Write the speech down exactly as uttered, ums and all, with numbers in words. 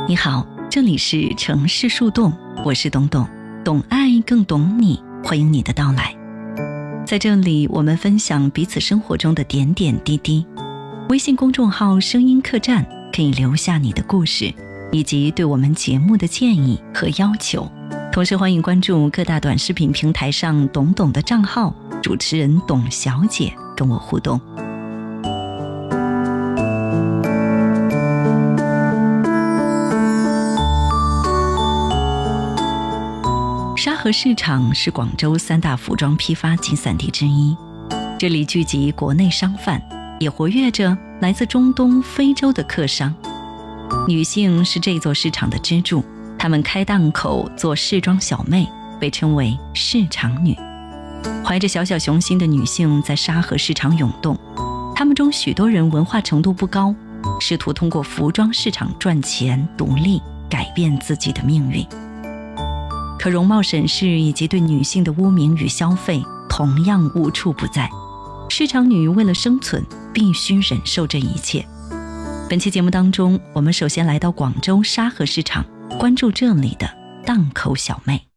你好，这里是城市树洞，我是董董，懂爱更懂你，欢迎你的到来。在这里，我们分享彼此生活中的点点滴滴。微信公众号声音客栈可以留下你的故事，以及对我们节目的建议和要求。同时欢迎关注各大短视频平台上董董的账号，主持人董小姐跟我互动。沙河市场是广州三大服装批发集散地之一，这里聚集国内商贩，也活跃着来自中东、非洲的客商。女性是这座市场的支柱，她们开档口做试装小妹，被称为市场女。怀着小小雄心的女性在沙河市场涌动，她们中许多人文化程度不高，试图通过服装市场赚钱、独立，改变自己的命运。可容貌审视以及对女性的污名与消费同样无处不在，市场女为了生存必须忍受这一切。本期节目当中，我们首先来到广州沙河市场，关注这里的档口小妹。